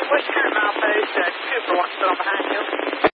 What's your mile post? Cooper wants to sit on behind you.